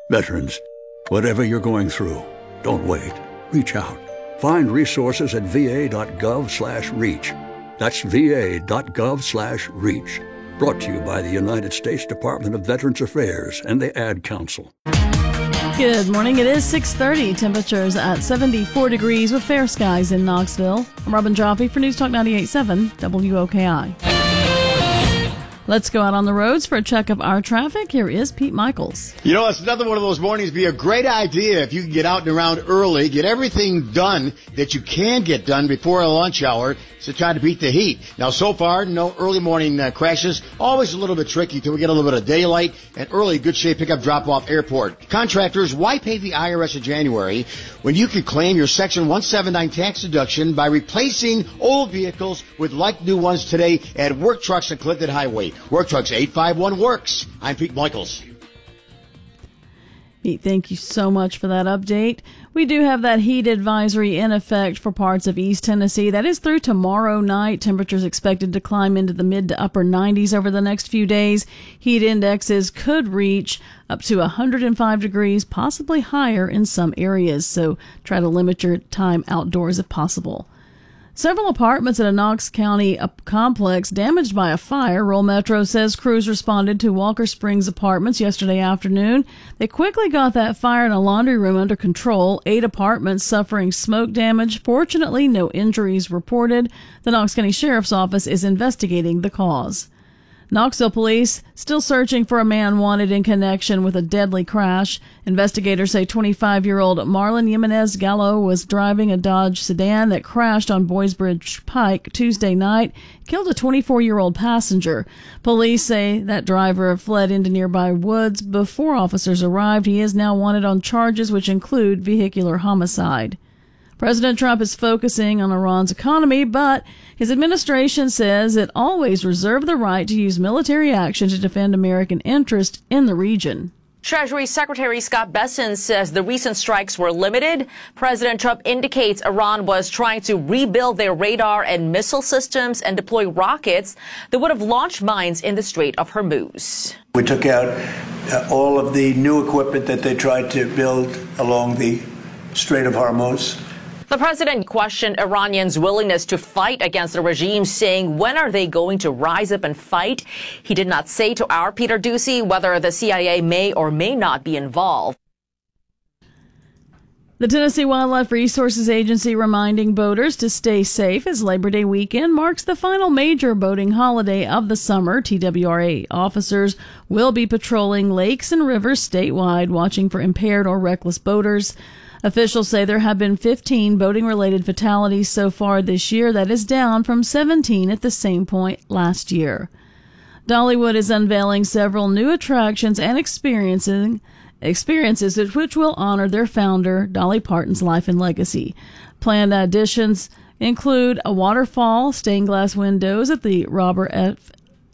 Veterans, whatever you're going through, don't wait. Reach out. Find resources at va.gov/reach. That's va.gov/reach. Brought to you by the United States Department of Veterans Affairs and the Ad Council. Good morning. It is 6:30. Temperatures at 74 degrees with fair skies in Knoxville. I'm Robin Jaffe for News Talk 98.7 WOKI. Let's go out on the roads for a check of our traffic. Here is Pete Michaels. You know, it's another one of those mornings be a great idea if you can get out and around early, get everything done that you can get done before a lunch hour, so try to beat the heat. Now, so far, no early morning crashes. Always a little bit tricky till we get a little bit of daylight and early good shape pickup drop-off airport. Contractors, why pay the IRS in January when you could claim your Section 179 tax deduction by replacing old vehicles with like new ones today at Work Trucks and Clinton Highway? Work Trucks, 851-WORKS. I'm Pete Michaels. Pete, thank you so much for that update. We do have that heat advisory in effect for parts of East Tennessee. That is through tomorrow night. Temperatures expected to climb into the mid to upper 90s over the next few days. Heat indexes could reach up to 105 degrees, possibly higher in some areas. So try to limit your time outdoors if possible. Several apartments at a Knox County complex damaged by a fire. Roll Metro says crews responded to Walker Springs Apartments yesterday afternoon. They quickly got that fire in a laundry room under control. 8 apartments suffering smoke damage. Fortunately, no injuries reported. The Knox County Sheriff's Office is investigating the cause. Knoxville police still searching for a man wanted in connection with a deadly crash. Investigators say 25-year-old Marlon Jimenez Gallo was driving a Dodge sedan that crashed on Boysbridge Pike Tuesday night, killed a 24-year-old passenger. Police say that driver fled into nearby woods before officers arrived. He is now wanted on charges which include vehicular homicide. President Trump is focusing on Iran's economy, but his administration says it always reserved the right to use military action to defend American interest in the region. Treasury Secretary Scott Bessent says the recent strikes were limited. President Trump indicates Iran was trying to rebuild their radar and missile systems and deploy rockets that would have launched mines in the Strait of Hormuz. We took out all of the new equipment that they tried to build along the Strait of Hormuz. The president questioned Iranians' willingness to fight against the regime, saying, when are they going to rise up and fight? He did not say to our Peter Doocy whether the CIA may or may not be involved. The Tennessee Wildlife Resources Agency reminding boaters to stay safe as Labor Day weekend marks the final major boating holiday of the summer. TWRA officers will be patrolling lakes and rivers statewide, watching for impaired or reckless boaters. Officials say there have been 15 boating-related fatalities so far this year. That is down from 17 at the same point last year. Dollywood is unveiling several new attractions and experiences which will honor their founder, Dolly Parton's life and legacy. Planned additions include a waterfall, stained glass windows at the Robert F.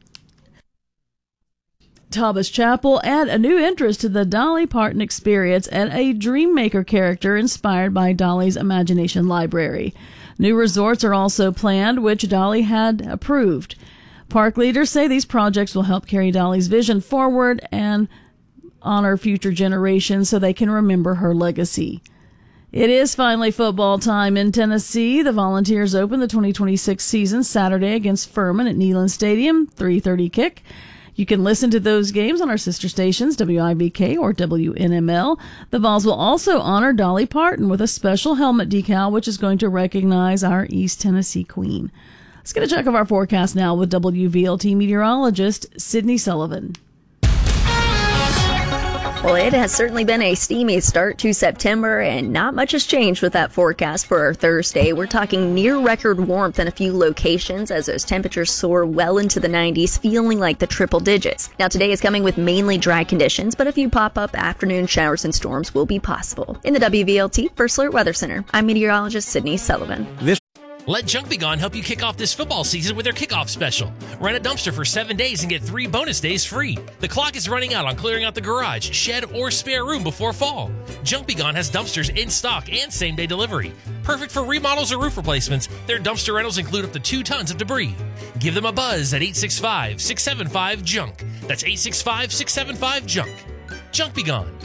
Taubes Chapel, and a new entrance to the Dolly Parton experience and a Dreammaker character inspired by Dolly's Imagination Library. New resorts are also planned, which Dolly had approved. Park leaders say these projects will help carry Dolly's vision forward and honor future generations so they can remember her legacy. It is finally football time in Tennessee. The Volunteers open the 2026 season Saturday against Furman at Neyland Stadium, 3:30 kick. You can listen to those games on our sister stations, WIVK or WNML. The Vols will also honor Dolly Parton with a special helmet decal, which is going to recognize our East Tennessee Queen. Let's get a check of our forecast now with WVLT meteorologist Sydney Sullivan. Well, it has certainly been a steamy start to September, and not much has changed with that forecast for our Thursday. We're talking near record warmth in a few locations as those temperatures soar well into the 90s, feeling like the triple digits. Now, today is coming with mainly dry conditions, but a few pop-up afternoon showers and storms will be possible. In the WVLT First Alert Weather Center, I'm meteorologist Sydney Sullivan. Let Junk Be Gone help you kick off this football season with their kickoff special. Rent a dumpster for 7 days and get 3 bonus days free. The clock is running out on clearing out the garage, shed, or spare room before fall. Junk Be Gone has dumpsters in stock and same-day delivery. Perfect for remodels or roof replacements, their dumpster rentals include up to 2 tons of debris. Give them a buzz at 865-675-JUNK. That's 865-675-JUNK. Junk Be Gone.